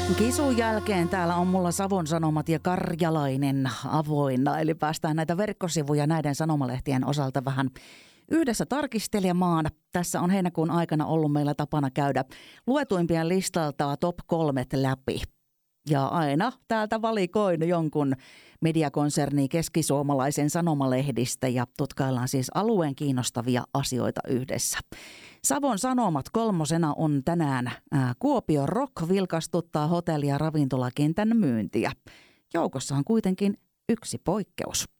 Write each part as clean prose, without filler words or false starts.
Kisun jälkeen täällä on mulla Savon Sanomat ja Karjalainen avoinna, eli päästään näitä verkkosivuja näiden sanomalehtien osalta vähän yhdessä tarkistelemaan. Tässä on heinäkuun aikana ollut meillä tapana käydä luetuimpien listalta top 3 läpi. Ja aina täältä valikoin jonkun mediakonserni keskisuomalaisen sanomalehdistä ja tutkaillaan siis alueen kiinnostavia asioita yhdessä. Savon Sanomat 3 on tänään Kuopio Rock vilkastuttaa hotelli- ja ravintolakentän myyntiä. Joukossa on kuitenkin yksi poikkeus.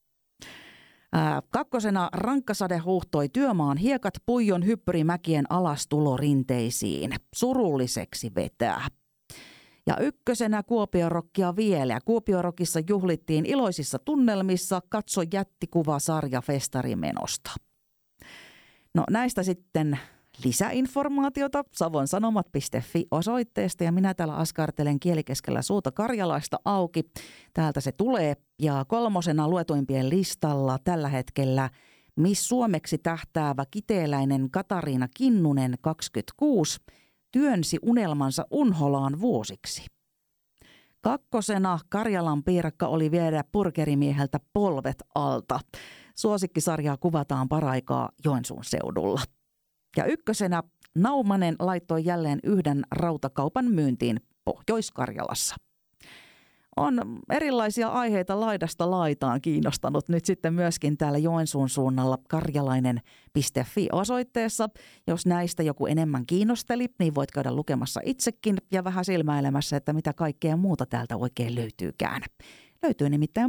2 rankkasade huuhtoi työmaan hiekat Puijon hyppyrimäkien alastulorinteisiin. Surulliseksi vetää. Ja 1 Kuopio-rockia vielä. Ja Kuopio-rockissa juhlittiin iloisissa tunnelmissa katso jättikuvasarja festarimenosta. No näistä sitten lisäinformaatiota savonsanomat.fi-osoitteesta ja minä täällä askartelen kielikeskellä suuta Karjalaista auki. Täältä se tulee ja 3 luetuimpien listalla tällä hetkellä Miss Suomeksi tähtäävä kiteeläinen Katariina Kinnunen 26 työnsi unelmansa unholaan vuosiksi. 2 Karjalan piirakka oli viedä purkerimieheltä polvet alta. Suosikkisarjaa kuvataan paraikaa Joensuun seudulla. Ja 1 Naumanen laittoi jälleen yhden rautakaupan myyntiin Pohjois-Karjalassa. On erilaisia aiheita laidasta laitaan kiinnostanut nyt sitten myöskin täällä Joensuun suunnalla karjalainen.fi-osoitteessa. Jos näistä joku enemmän kiinnosteli, niin voit käydä lukemassa itsekin ja vähän silmäilemässä, että mitä kaikkea muuta täältä oikein löytyykään. Löytyy nimittäin